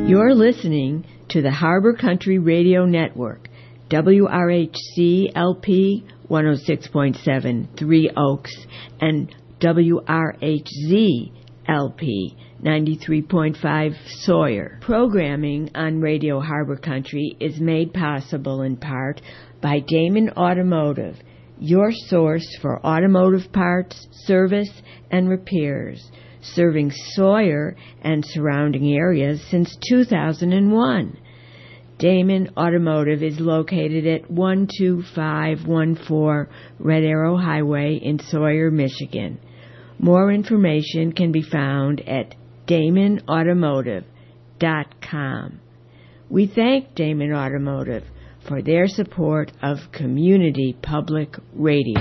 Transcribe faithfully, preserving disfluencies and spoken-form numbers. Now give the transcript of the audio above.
You're listening to the Harbor Country Radio Network, W R H C L P one oh six point seven, Three Oaks, and W R H Z L P ninety-three point five, Sawyer. Programming on Radio Harbor Country is made possible in part by Damon Automotive, your source for automotive parts, service, and repairs, serving Sawyer and surrounding areas since two thousand one. Damon Automotive is located at one two five one four Red Arrow Highway in Sawyer, Michigan. More information can be found at damon automotive dot com. We thank Damon Automotive for their support of Community Public Radio.